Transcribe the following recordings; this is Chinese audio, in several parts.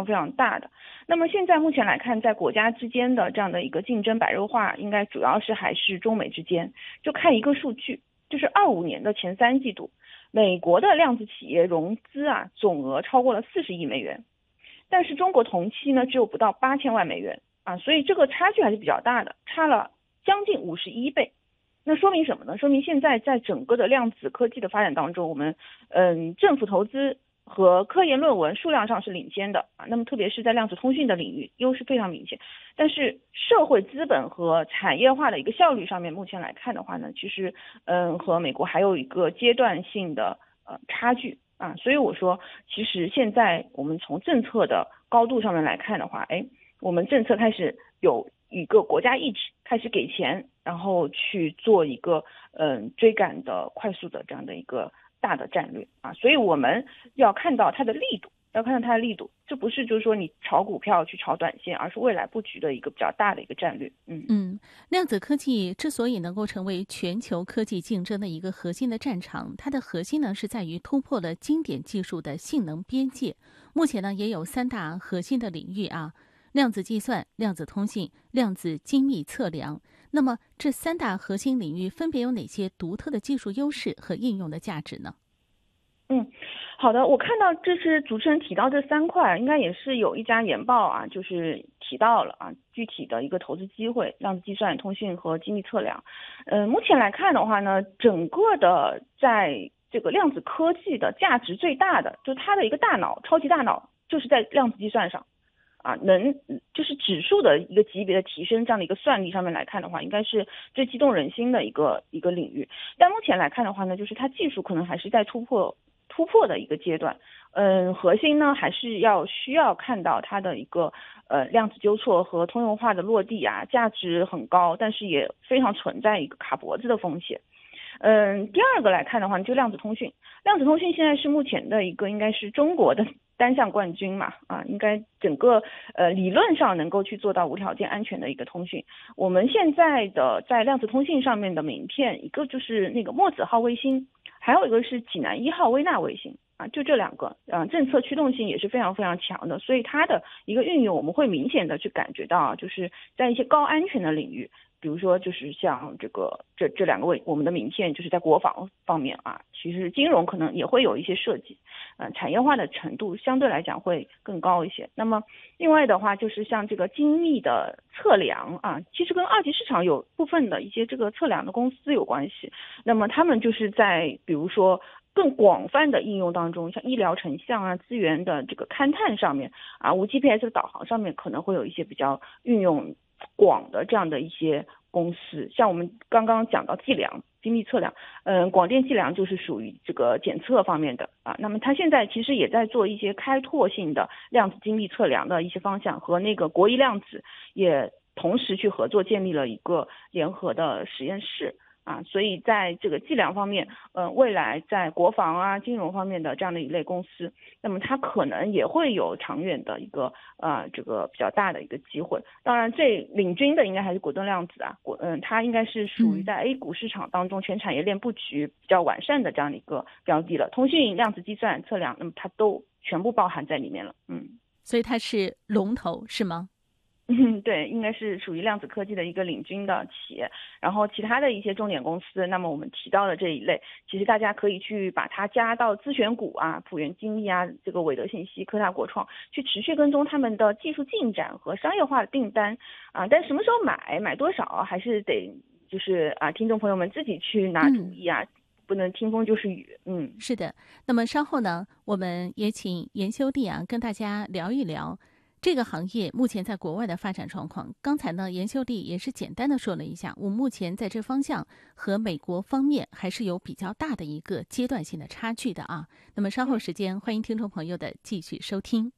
常非常大的。那么现在目前来看，在国家之间的这样的一个竞争白热化，应该主要是还是中美之间。就看一个数据，就是25年的前3季度，美国的量子企业融资总额超过了40亿美元，但是中国同期呢只有不到8000万美元所以这个差距还是比较大的，差了将近51倍。那说明什么呢？说明现在在整个的量子科技的发展当中，我们政府投资和科研论文数量上是领先的那么特别是在量子通讯的领域优势非常明显。但是社会资本和产业化的一个效率上面，目前来看的话呢，其实和美国还有一个阶段性的差距所以我说，其实现在我们从政策的高度上面来看的话，我们政策开始有一个国家意志，开始给钱，然后去做一个追赶的快速的这样的一个大的战略所以我们要看到它的力度，这不是就是说你炒股票去炒短线，而是未来布局的一个比较大的一个战略。 量子科技之所以能够成为全球科技竞争的一个核心的战场，它的核心呢是在于突破了经典技术的性能边界。目前呢也有3大核心的领域量子计算、量子通信、量子精密测量。那么这3大核心领域分别有哪些独特的技术优势和应用的价值呢？ 好的，我看到这是主持人提到这3块，应该也是有一家研报就是提到了具体的一个投资机会，量子计算、通讯和精密测量。目前来看的话呢，整个的在这个量子科技的价值最大的，就是它的一个大脑，超级大脑，就是在量子计算上。能就是指数的一个级别的提升，这样的一个算力上面来看的话，应该是最激动人心的一个领域。但目前来看的话呢，就是它技术可能还是在突破的一个阶段。核心呢还是需要看到它的一个量子纠错和通用化的落地价值很高，但是也非常存在一个卡脖子的风险。第二个来看的话，就量子通讯。量子通讯现在是目前的一个应该是中国的单项冠军嘛应该整个理论上能够去做到无条件安全的一个通讯。我们现在的在量子通讯上面的名片，一个就是那个墨子号卫星，还有一个是济南1号微纳卫星就这2个政策驱动性也是非常非常强的，所以它的一个运用我们会明显的去感觉到就是在一些高安全的领域，比如说就是像这2个我们的名片就是在国防方面其实金融可能也会有一些设计产业化的程度相对来讲会更高一些。那么另外的话就是像这个精密的测量其实跟二级市场有部分的一些这个测量的公司有关系。那么他们就是在比如说更广泛的应用当中，像医疗成像资源的这个勘探上面无 GPS 的导航上面可能会有一些比较运用广的这样的一些公司。像我们刚刚讲到计量、精密测量，广电计量就是属于这个检测方面的那么它现在其实也在做一些开拓性的量子精密测量的一些方向，和那个国医量子也同时去合作建立了一个联合的实验室所以在这个计量方面未来在国防金融方面的这样的一类公司，那么它可能也会有长远的一个这个比较大的一个机会。当然最领军的应该还是果顿量子它应该是属于在 A 股市场当中全产业链布局比较完善的这样的一个标的了。通讯、量子计算、测量，那么它都全部包含在里面了。 所以它是龙头是吗？ 对，应该是属于量子科技的一个领军的企业。然后其他的一些重点公司，那么我们提到的这一类，其实大家可以去把它加到自选股普元精密这个韦德信息、科大国创，去持续跟踪他们的技术进展和商业化的订单但什么时候买多少，还是得就是听众朋友们自己去拿主意不能听风就是雨。 是的。那么稍后呢，我们也请严修弟跟大家聊一聊这个行业目前在国外的发展状况。刚才呢，严秀丽也是简单的说了一下，我们目前在这方向和美国方面还是有比较大的一个阶段性的差距的那么稍后时间，欢迎听众朋友的继续收听。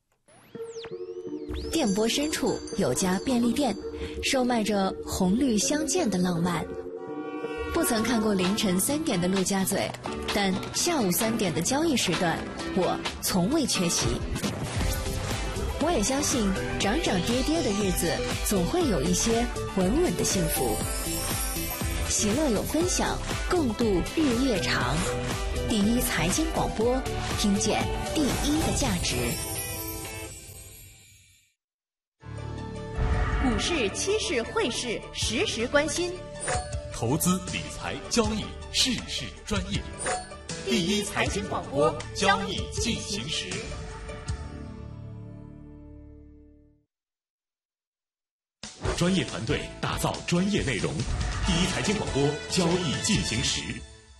电波深处有家便利店，售卖着红绿相间的浪漫。不曾看过凌晨3点的陆家嘴，但下午3点的交易时段，我从未缺席。我也相信涨涨跌跌的日子总会有一些稳稳的幸福。喜乐有分享，共度日夜长。第一财经广播，听见第一的价值。 股市、期市、汇市实时关心， 投资理财交易事事专业。第一财经广播，交易进行时。专业团队打造专业内容，第一财经广播，交易进行时。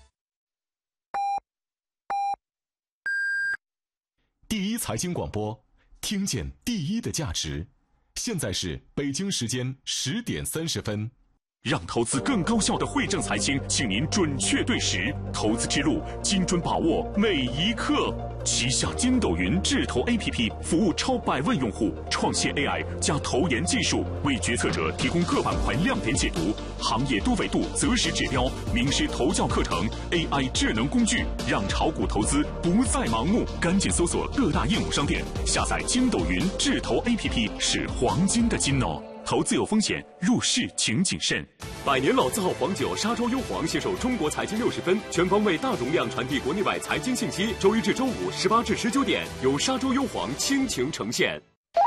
第一财经广播，听见第一的价值。现在是北京时间10点30分。让投资更高效的惠正财经，请您准确对时，投资之路精准把握每一刻。旗下筋斗云智投 APP 服务超100万用户，创新 AI 加投研技术，为决策者提供各板块亮点解读、行业多维度择时指标、名师投教课程、AI 智能工具，让炒股投资不再盲目。赶紧搜索各大应用商店，下载筋斗云智投 APP， 是黄金的金哦。投资有风险，入市请谨慎。百年老字号黄酒沙洲优黄携手中国财经60分，全方位大容量传递国内外财经信息。周一至周五18至19点，由沙洲优黄倾情呈现。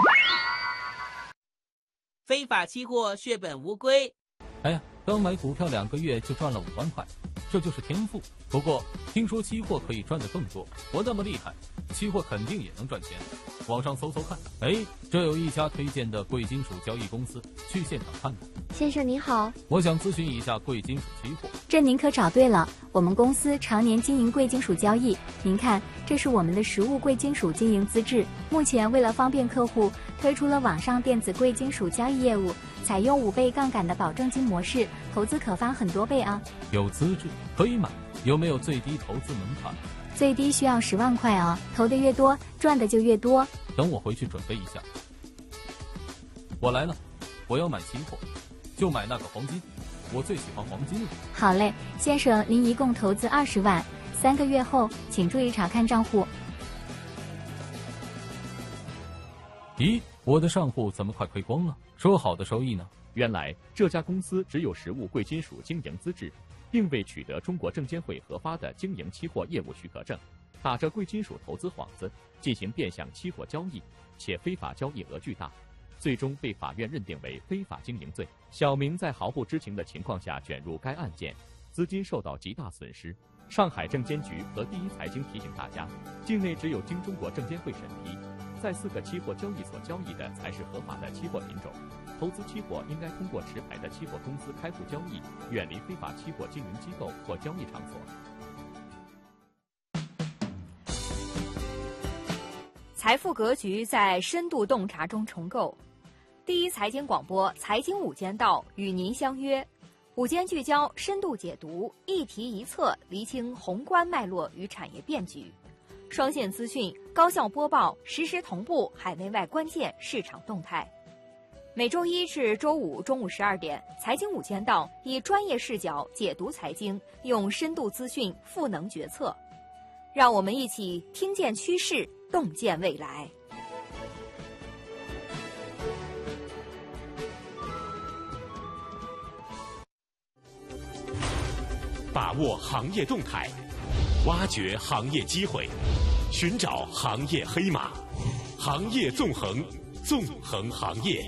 非法期货血本无归。 哎呀，刚买股票2个月就赚了5万块，这就是天赋。不过听说期货可以赚得更多，我那么厉害，期货肯定也能赚钱。网上搜搜看，这有一家推荐的贵金属交易公司，去现场看看。 先生您好， 我想咨询一下贵金属期货。 这您可找对了，我们公司常年经营贵金属交易。您看，这是我们的实物贵金属经营资质。目前为了方便客户，推出了网上电子贵金属交易业务，采用5倍杠杆的保证金模式，投资可翻很多倍啊。 有资质可以买，有没有最低投资门槛？ 最低需要10万块啊，投的越多，赚的就越多。 等我回去准备一下。我来了，我要买期货，就买那个黄金，我最喜欢黄金了。 好嘞，先生，您一共投资20万，3个月后请注意查看账户。 咦，我的账户怎么快亏光了？说好的收益呢？ 原来这家公司只有实物贵金属经营资质，并未取得中国证监会核发的经营期货业务许可证，打着贵金属投资幌子进行变相期货交易，且非法交易额巨大，最终被法院认定为非法经营罪。小明在毫不知情的情况下卷入该案件，资金受到极大损失。上海证监局和第一财经提醒大家，境内只有经中国证监会审批，在4个期货交易所交易的才是合法的期货品种。投资期货应该通过持牌的期货公司开户交易，远离非法期货经营机构或交易场所。 财富格局在深度洞察中重构。第一财经广播财经午间道与您相约，午间聚焦，深度解读，一题一策，厘清宏观脉络与产业变局，双线资讯，高效播报，实时同步海内外关键市场动态。每周1至周5中午12点，财经午间道以专业视角解读财经，用深度资讯赋能决策。让我们一起听见趋势，洞见未来。 把握行业动态，挖掘行业机会，寻找行业黑马，行业纵横，纵横行业。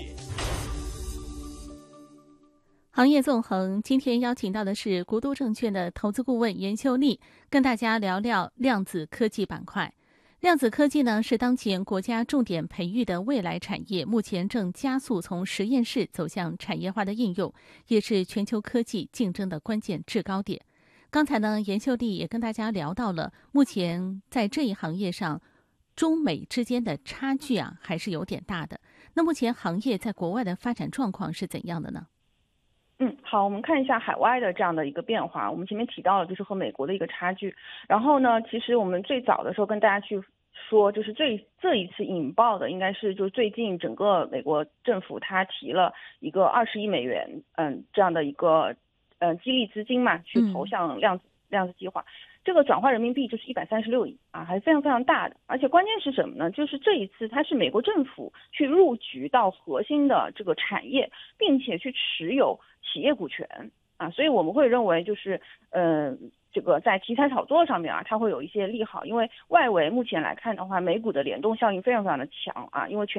行业纵横，今天邀请到的是国都证券的投资顾问严秀丽，跟大家聊聊量子科技板块。量子科技呢，是当前国家重点培育的未来产业，目前正加速从实验室走向产业化的应用，也是全球科技竞争的关键制高点。刚才呢，严秀丽也跟大家聊到了，目前在这一行业上，中美之间的差距还是有点大的。那目前行业在国外的发展状况是怎样的呢？ 好，我们看一下海外的这样的一个变化。我们前面提到了，就是和美国的一个差距。然后呢，其实我们最早的时候跟大家去说，就是这一次引爆的，应该是就是最近整个美国政府它提了一个20亿美元，这样的一个激励资金嘛，去投向量子计划。这个转换人民币就是136亿还是非常非常大的。而且关键是什么呢？就是这一次它是美国政府去入局到核心的这个产业，并且去持有企业股权所以我们会认为就是这个在题材炒作上面它会有一些利好，因为外围目前来看的话，美股的联动效应非常非常的强因为